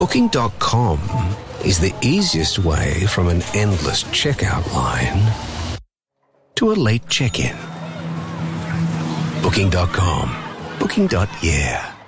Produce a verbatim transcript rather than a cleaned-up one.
Booking dot com is the easiest way from an endless checkout line to a late check-in. Booking dot com. Booking. Yeah.